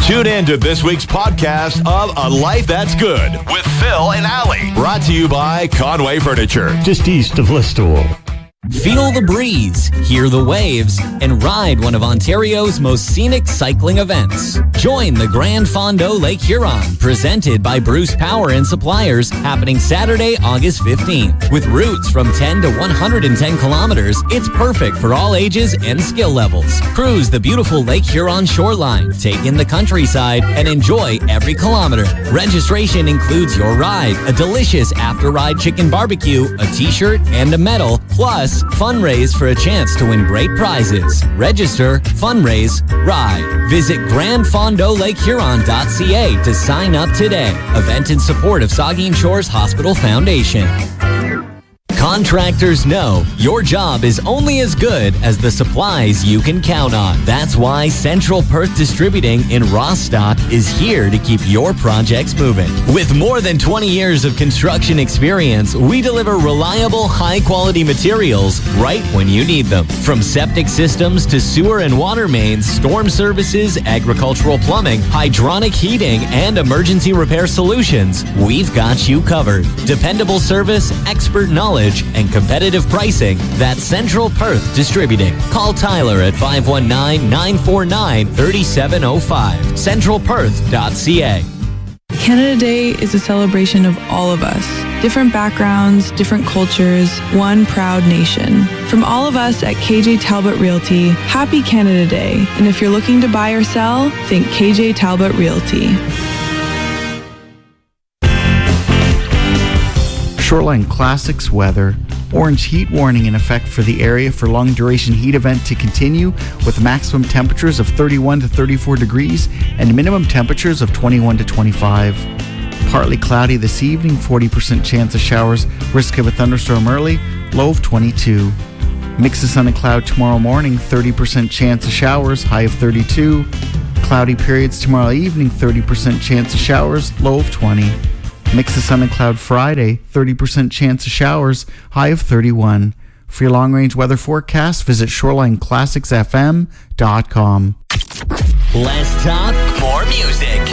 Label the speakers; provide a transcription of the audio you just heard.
Speaker 1: Tune in to this week's podcast of A Life That's Good with Phil and Allie. Brought to you by Conway Furniture.
Speaker 2: Just east of Listowel.
Speaker 3: Feel the breeze, hear the waves, and ride one of Ontario's most scenic cycling events. Join the Grand Fondo Lake Huron, presented by Bruce Power and Suppliers, happening Saturday, August 15th. With routes from 10 to 110 kilometers, it's perfect for all ages and skill levels. Cruise the beautiful Lake Huron shoreline, take in the countryside, and enjoy every kilometer. Registration includes your ride, a delicious after-ride chicken barbecue, a t-shirt, and a medal, plus fundraise for a chance to win great prizes. Register, fundraise, ride. Visit GrandFondoLakeHuron.ca to sign up today. Event in support of Saugeen Shores Hospital Foundation. Contractors know your job is only as good as the supplies you can count on. That's why Central Perth Distributing in Rostock is here to keep your projects moving. With more than 20 years of construction experience, we deliver reliable, high-quality materials right when you need them. From septic systems to sewer and water mains, storm services, agricultural plumbing, hydronic heating, and emergency repair solutions, we've got you covered. Dependable service, expert knowledge, and competitive pricing. That's Central Perth Distributing. Call Tyler at 519-949-3705. CentralPerth.ca.
Speaker 4: Canada Day is a celebration of all of us. Different backgrounds, different cultures, one proud nation. From all of us at KJ Talbot Realty, happy Canada Day. And if you're looking to buy or sell, think KJ Talbot Realty.
Speaker 5: Shoreline Classics weather. Orange heat warning in effect for the area for long duration heat event to continue with maximum temperatures of 31 to 34 degrees and minimum temperatures of 21 to 25. Partly cloudy this evening, 40% chance of showers, risk of a thunderstorm early, low of 22. Mix of sun and cloud tomorrow morning, 30% chance of showers, high of 32. Cloudy periods tomorrow evening, 30% chance of showers, low of 20. Mix of sun and cloud Friday, 30% chance of showers, high of 31. For your long-range weather forecast, visit ShorelineClassicsFM.com.
Speaker 3: Less talk, more music.